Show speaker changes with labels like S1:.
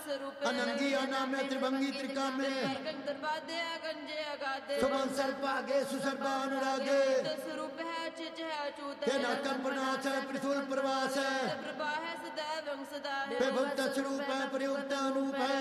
S1: स्वरूप
S2: अनंगी अनामे त्रिभंगी त्रिकामे
S1: दरबादे गंजे अगाधे
S2: सुमन सर्पागे सुसर्पा अनुरागे
S1: स्वरूप है चिच है अचूत
S2: तेना कंपनाथ है त्रिशूल प्रवास है
S1: प्रभा है सदैव सदा
S2: विभुक्त स्वरूप है प्रयुक्त अनूप है